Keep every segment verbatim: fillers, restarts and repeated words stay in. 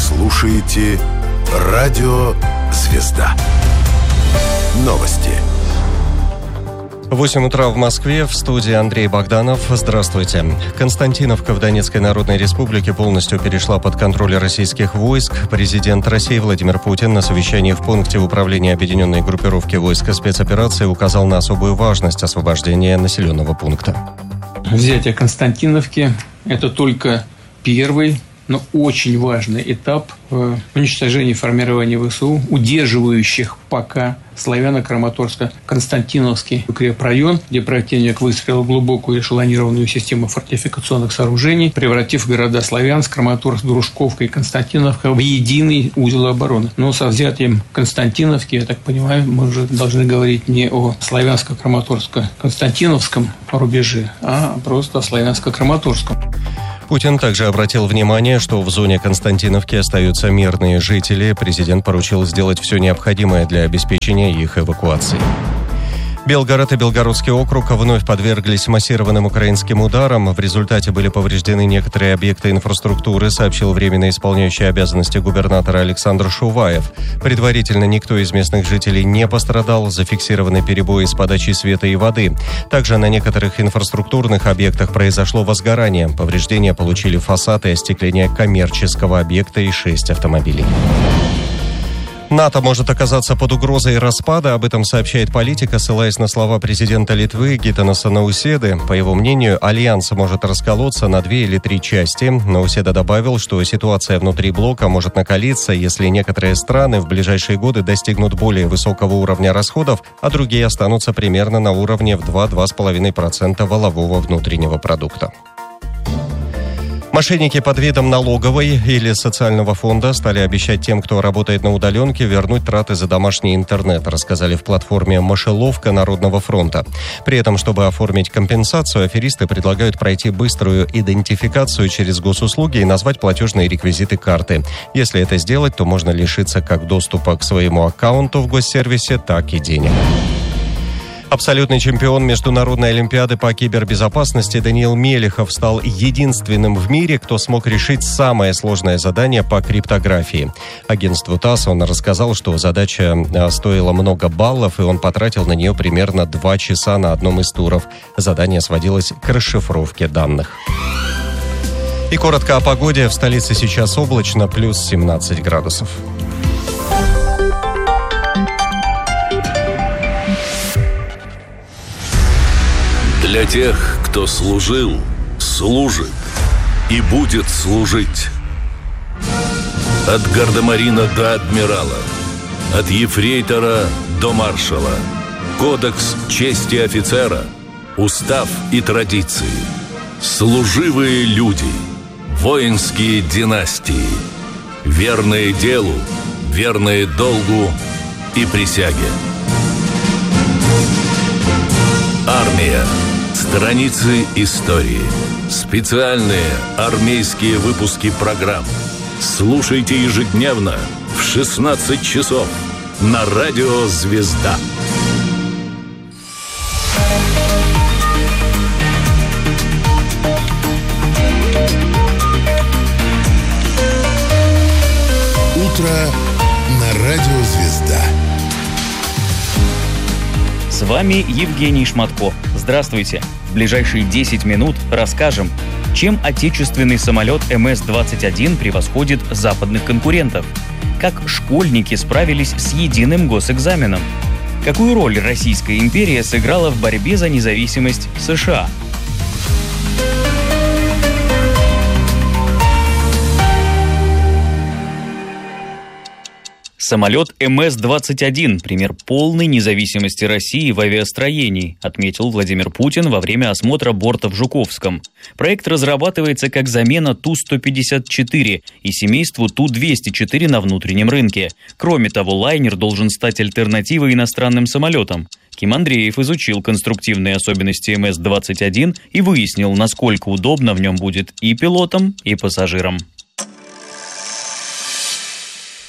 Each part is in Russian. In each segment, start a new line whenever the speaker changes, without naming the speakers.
слушаете «Радио Звезда». Новости.
восемь утра в Москве, в студии Андрей Богданов. Здравствуйте. Константиновка в Донецкой Народной Республике полностью перешла под контроль российских войск. Президент России Владимир Путин на совещании в пункте управления Объединенной группировки войск спецоперации указал на особую важность освобождения населенного пункта.
Взятие Константиновки – это только первый, но очень важный этап в уничтожении формирования ВСУ, удерживающих пока Славяно-Краматорско-Константиновский укрепрайон, где противник выстроил глубокую эшелонированную систему фортификационных сооружений, превратив города Славянск, Краматорск, Дружковка и Константиновка в единый узел обороны. Но со взятием Константиновки, я так понимаю, мы уже должны говорить не о Славянско-Краматорско-Константиновском рубеже, а просто о Славянско-Краматорском.
Путин также обратил внимание, что в зоне Константиновки остаются мирные жители. Президент поручил сделать все необходимое для обеспечения их эвакуации. Белгород и Белгородский округ вновь подверглись массированным украинским ударам. В результате были повреждены некоторые объекты инфраструктуры, сообщил временно исполняющий обязанности губернатора Александр Шуваев. Предварительно никто из местных жителей не пострадал, зафиксированы перебои с подачей света и воды. Также на некоторых инфраструктурных объектах произошло возгорание. Повреждения получили фасад и остекление коммерческого объекта и шесть автомобилей. НАТО может оказаться под угрозой распада, об этом сообщает Политика, ссылаясь на слова президента Литвы Гитанаса Науседы. По его мнению, альянс может расколоться на две или три части. Науседа добавил, что ситуация внутри блока может накалиться, если некоторые страны в ближайшие годы достигнут более высокого уровня расходов, а другие останутся примерно на уровне в два-два с половиной процента валового внутреннего продукта. Мошенники под видом налоговой или социального фонда стали обещать тем, кто работает на удаленке, вернуть траты за домашний интернет, рассказали в платформе «Мышеловка» Народного фронта. При этом, чтобы оформить компенсацию, аферисты предлагают пройти быструю идентификацию через госуслуги и назвать платежные реквизиты карты. Если это сделать, то можно лишиться как доступа к своему аккаунту в госсервисе, так и денег. Абсолютный чемпион Международной олимпиады по кибербезопасности Даниил Мелехов стал единственным в мире, кто смог решить самое сложное задание по криптографии. Агентству ТАСС он рассказал, что задача стоила много баллов, и он потратил на нее примерно два часа на одном из туров. Задание сводилось к расшифровке данных. И коротко о погоде. В столице сейчас облачно, плюс семнадцать градусов.
Для тех, кто служил, служит и будет служить. От гардемарина до адмирала, от ефрейтора до маршала. Кодекс чести офицера, устав и традиции. Служивые люди, воинские династии. Верные делу, верные долгу и присяге. Армия. Страницы истории. Специальные армейские выпуски программ. Слушайте ежедневно в шестнадцать часов на радио «Звезда».
Утро на радио «Звезда».
С вами Евгений Шматко. Здравствуйте. В ближайшие десять минут расскажем, чем отечественный самолет эм эс двадцать один превосходит западных конкурентов, как школьники справились с единым госэкзаменом, какую роль Российская империя сыграла в борьбе за независимость США. Самолет эм эс двадцать один – пример полной независимости России в авиастроении, отметил Владимир Путин во время осмотра борта в Жуковском. Проект разрабатывается как замена Ту сто пятьдесят четыре и семейству Ту двести четыре на внутреннем рынке. Кроме того, лайнер должен стать альтернативой иностранным самолетам. Ким Андреев изучил конструктивные особенности эм эс двадцать один и выяснил, насколько удобно в нем будет и пилотам, и пассажирам.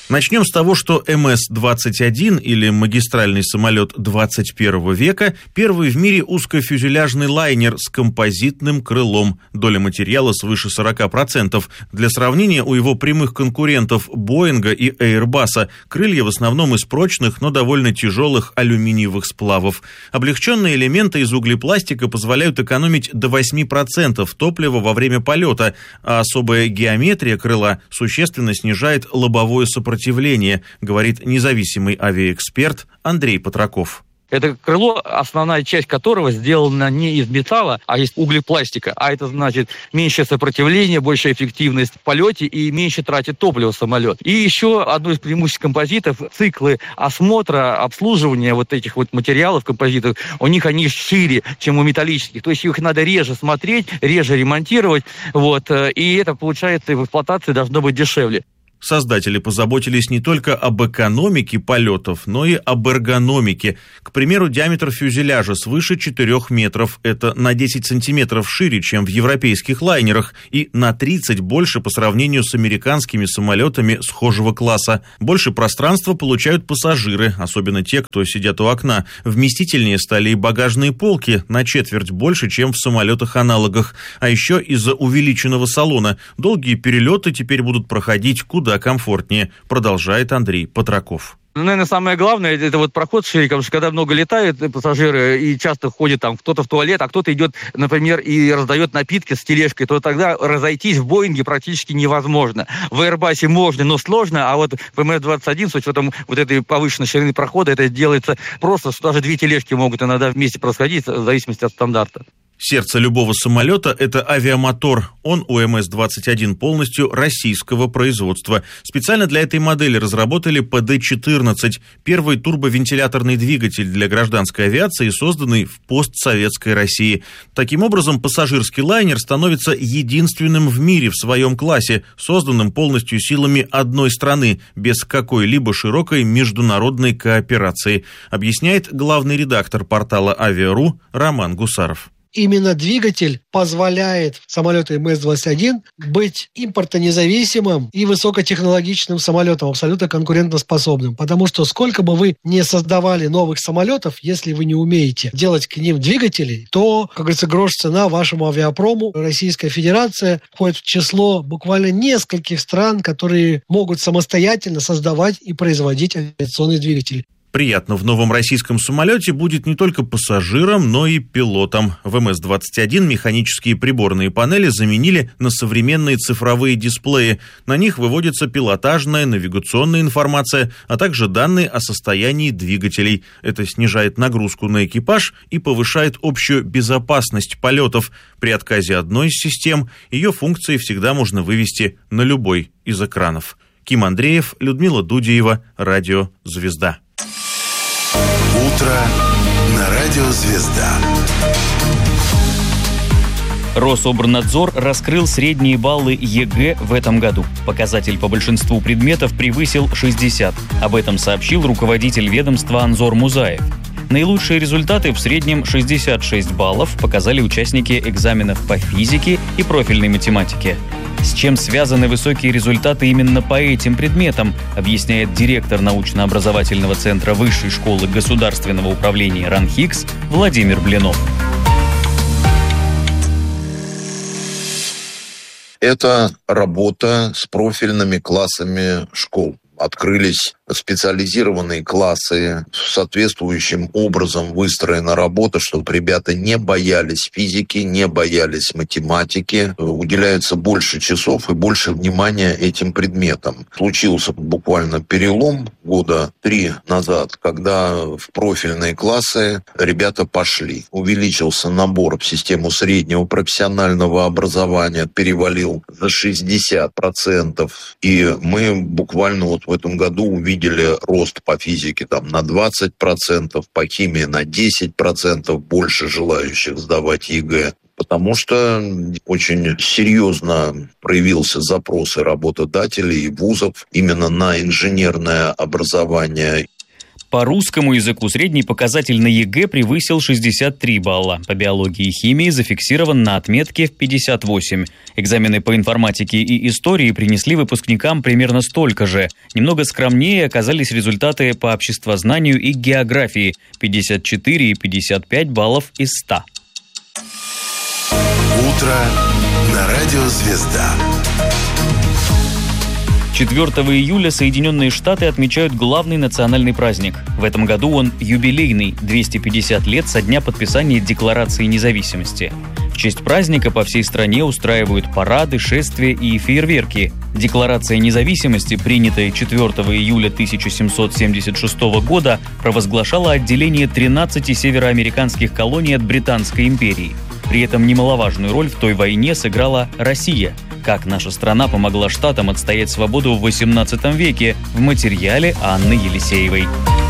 Начнем с того, что эм эс двадцать один, или магистральный самолет двадцать первого века, первый в мире узкофюзеляжный лайнер с композитным крылом. Доля материала свыше сорок процентов. Для сравнения, у его прямых конкурентов Боинга и Эйрбаса крылья в основном из прочных, но довольно тяжелых алюминиевых сплавов. Облегченные элементы из углепластика позволяют экономить до восемь процентов топлива во время полета, а особая геометрия крыла существенно снижает лобовое сопротивление. Сопротивление, говорит независимый авиаэксперт Андрей Патраков.
Это крыло, основная часть которого сделана не из металла, а из углепластика. А это значит меньшее сопротивление, большая эффективность в полете и меньше тратит топливо самолет. И еще одно из преимуществ композитов – циклы осмотра, обслуживания вот этих вот материалов композитов, у них они шире, чем у металлических. То есть их надо реже смотреть, реже ремонтировать. Вот, и это, получается, в эксплуатации должно быть дешевле.
Создатели позаботились не только об экономике полетов, но и об эргономике. К примеру, диаметр фюзеляжа свыше четырёх метров. Это на десять сантиметров шире, чем в европейских лайнерах, и на тридцать больше по сравнению с американскими самолетами схожего класса. Больше пространства получают пассажиры, особенно те, кто сидят у окна. Вместительнее стали и багажные полки, на четверть больше, чем в самолетах-аналогах. А еще из-за увеличенного салона долгие перелеты теперь будут проходить куда комфортнее, продолжает Андрей Патраков.
Ну, наверное, самое главное, это вот проход шире, потому что когда много летают пассажиры и часто ходят там кто-то в туалет, а кто-то идет, например, и раздает напитки с тележкой, то тогда разойтись в Боинге практически невозможно. В Airbus можно, но сложно, а вот в эм эс двадцать один с учетом вот этой повышенной ширины прохода это делается просто, что даже две тележки могут иногда вместе происходить в зависимости от стандарта.
Сердце любого самолета – это авиамотор. Он у эм эс двадцать один полностью российского производства. Специально для этой модели разработали пэ дэ четырнадцать – первый турбовентиляторный двигатель для гражданской авиации, созданный в постсоветской России. Таким образом, пассажирский лайнер становится единственным в мире в своем классе, созданным полностью силами одной страны, без какой-либо широкой международной кооперации, объясняет главный редактор портала «Авиа.ру» Роман Гусаров.
Именно двигатель позволяет самолету эм эс двадцать один быть импортонезависимым и высокотехнологичным самолетом, абсолютно конкурентоспособным. Потому что сколько бы вы не создавали новых самолетов, если вы не умеете делать к ним двигатели, то, как говорится, грош цена вашему авиапрому. Российская Федерация входит в число буквально нескольких стран, которые могут самостоятельно создавать и производить авиационные двигатели.
Приятно в новом российском самолете будет не только пассажирам, но и пилотам. В эм эс двадцать один механические приборные панели заменили на современные цифровые дисплеи. На них выводится пилотажная, навигационная информация, а также данные о состоянии двигателей. Это снижает нагрузку на экипаж и повышает общую безопасность полетов. При отказе одной из систем ее функции всегда можно вывести на любой из экранов. Ким Андреев, Людмила Дудеева, Радио «Звезда».
Утро на Радио «Звезда».
Рособорнадзор раскрыл средние баллы е гэ в этом году. Показатель по большинству предметов превысил шестьдесят. Об этом сообщил руководитель ведомства Анзор Музаев. Наилучшие результаты, в среднем шестьдесят шесть баллов, показали участники экзаменов по физике и профильной математике. С чем связаны высокие результаты именно по этим предметам, объясняет директор научно-образовательного центра Высшей школы государственного управления РАНХИКС Владимир Блинов.
Это работа с профильными классами школ. Открылись специализированные классы, соответствующим образом выстроена работа, чтобы ребята не боялись физики, не боялись математики. Уделяется больше часов и больше внимания этим предметам. Случился буквально перелом года три назад, когда в профильные классы ребята пошли. Увеличился набор в систему среднего профессионального образования, перевалил за шестьдесят процентов. И мы буквально вот в этом году увидели Видели рост по физике там, на двадцать процентов, по химии на десять процентов больше желающих сдавать е гэ. Потому что очень серьезно проявился запрос и работодателей, и вузов именно на инженерное образование.
По русскому языку средний показатель на ЕГЭ превысил шестьдесят три балла. По биологии и химии зафиксирован на отметке в пятьдесят восемь. Экзамены по информатике и истории принесли выпускникам примерно столько же. Немного скромнее оказались результаты по обществознанию и географии – пятьдесят четыре и пятьдесят пять баллов из ста.
Утро на радио «Звезда».
четвёртого июля Соединенные Штаты отмечают главный национальный праздник. В этом году он юбилейный – двести пятьдесят лет со дня подписания Декларации независимости. В честь праздника по всей стране устраивают парады, шествия и фейерверки. Декларация независимости, принятая четвёртого июля тысяча семьсот семьдесят шестого года, провозглашала отделение тринадцати североамериканских колоний от Британской империи. При этом немаловажную роль в той войне сыграла Россия. Как наша страна помогла штатам отстоять свободу в восемнадцатом веке, в материале Анны Елисеевой.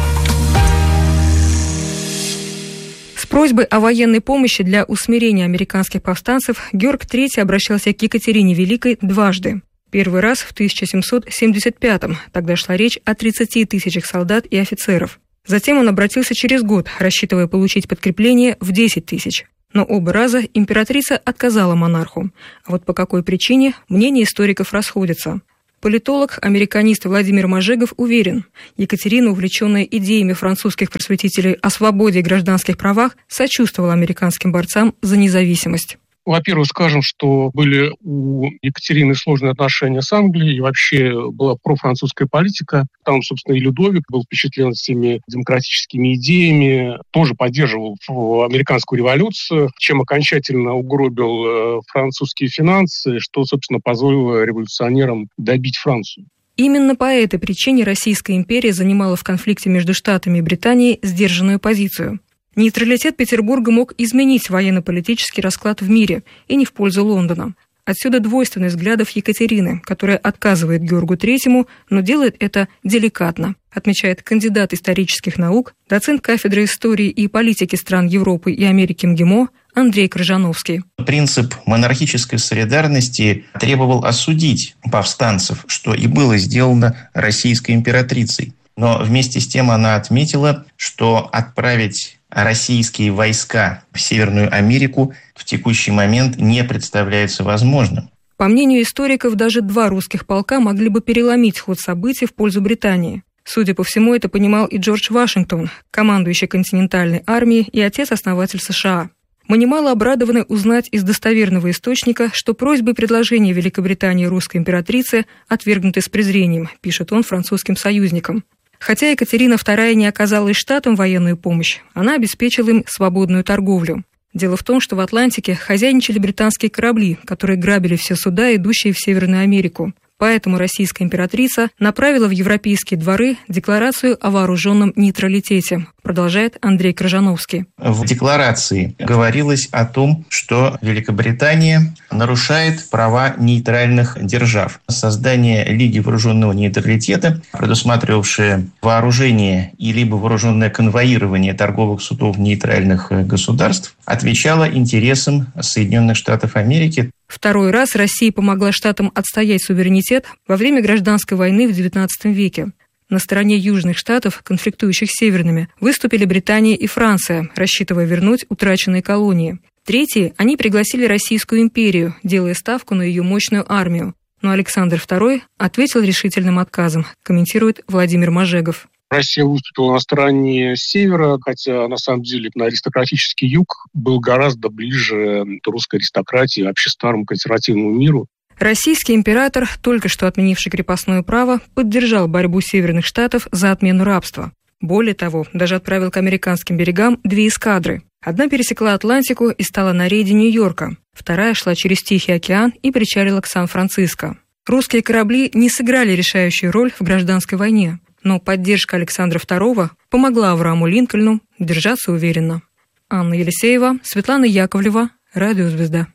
С просьбой о военной помощи для усмирения американских повстанцев Георг третий обращался к Екатерине Великой дважды. Первый раз в тысяча семьсот семьдесят пятом, тогда шла речь о тридцати тысячах солдат и офицеров. Затем он обратился через год, рассчитывая получить подкрепление в десять тысяч. Но оба раза императрица отказала монарху. А вот по какой причине, мнения историков расходятся. Политолог, американист Владимир Мажегов уверен, Екатерина, увлеченная идеями французских просветителей о свободе и гражданских правах, сочувствовала американским борцам за независимость.
Во-первых, скажем, что были у Екатерины сложные отношения с Англией, и вообще была профранцузская политика. Там, собственно, и Людовик был впечатлен всеми демократическими идеями, тоже поддерживал американскую революцию, чем окончательно угробил французские финансы, что, собственно, позволило революционерам добить Францию.
Именно по этой причине Российская империя занимала в конфликте между Штатами и Британией сдержанную позицию. Нейтралитет Петербурга мог изменить военно-политический расклад в мире и не в пользу Лондона. Отсюда двойственность взглядов Екатерины, которая отказывает Георгу третьему, но делает это деликатно, отмечает кандидат исторических наук, доцент кафедры истории и политики стран Европы и Америки МГИМО Андрей Крыжановский.
Принцип монархической солидарности требовал осудить повстанцев, что и было сделано российской императрицей. Но вместе с тем она отметила, что отправить российские войска в Северную Америку в текущий момент не представляется возможным.
По мнению историков, даже два русских полка могли бы переломить ход событий в пользу Британии. Судя по всему, это понимал и Джордж Вашингтон, командующий континентальной армией и отец-основатель США. Мы немало обрадованы узнать из достоверного источника, что просьбы и предложения Великобритании русской императрицы отвергнуты с презрением, пишет он французским союзникам. Хотя Екатерина вторая не оказала и штатам военную помощь, она обеспечила им свободную торговлю. Дело в том, что в Атлантике хозяйничали британские корабли, которые грабили все суда, идущие в Северную Америку. Поэтому российская императрица направила в европейские дворы декларацию о вооруженном нейтралитете, продолжает Андрей Крыжановский.
В декларации говорилось о том, что Великобритания нарушает права нейтральных держав. Создание Лиги вооруженного нейтралитета, предусматривавшее вооружение и либо вооруженное конвоирование торговых судов нейтральных государств, отвечало интересам Соединенных Штатов Америки.
Второй раз Россия помогла штатам отстоять суверенитет во время гражданской войны в девятнадцатом веке. На стороне южных штатов, конфликтующих с северными, выступили Британия и Франция, рассчитывая вернуть утраченные колонии. Третьи, они пригласили Российскую империю, делая ставку на ее мощную армию. Но Александр второй ответил решительным отказом, комментирует Владимир Мажегов.
Россия выступила на стороне севера, хотя на самом деле на аристократический юг был гораздо ближе русской аристократии, вообще старому консервативному миру.
Российский император, только что отменивший крепостное право, поддержал борьбу северных штатов за отмену рабства. Более того, даже отправил к американским берегам две эскадры. Одна пересекла Атлантику и стала на рейде Нью-Йорка, вторая шла через Тихий океан и причалила к Сан-Франциско. Русские корабли не сыграли решающую роль в гражданской войне, но поддержка Александра второго помогла Аврааму Линкольну держаться уверенно. Анна Елисеева, Светлана Яковлева, Радио «Звезда».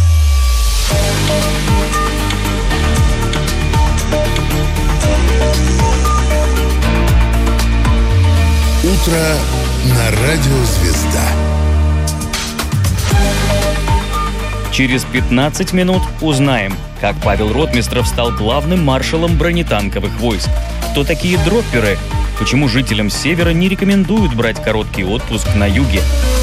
Утро на Радио «Звезда».
Через пятнадцать минут узнаем, как Павел Ротмистров стал главным маршалом бронетанковых войск. Кто такие дропперы Почему жителям Севера не рекомендуют брать короткий отпуск на юге?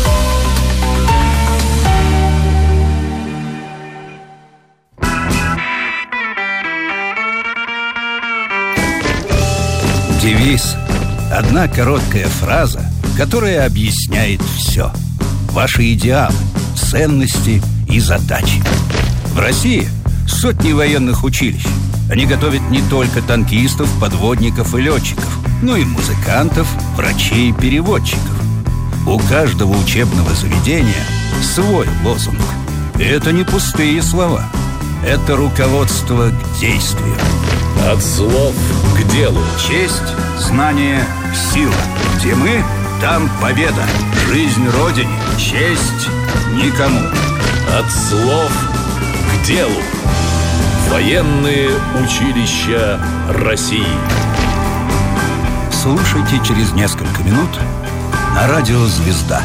Девиз. Одна короткая фраза, которая объясняет все. Ваши идеалы, ценности и задачи. В России сотни военных училищ. Они готовят не только танкистов, подводников и летчиков, но и музыкантов, врачей и переводчиков. У каждого учебного заведения свой лозунг. И это не пустые слова. Это руководство к действию.
От слов к делу.
Честь, знание, сила. Где мы, там победа. Жизнь Родине, честь никому.
От слов к делу. Военные училища России.
Слушайте через несколько минут на радио «Звезда».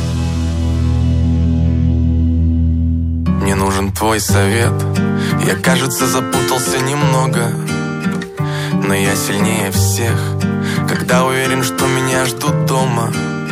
Мне нужен твой совет. Я, кажется, запутался немного, но я сильнее всех, когда уверен, что меня ждут дома.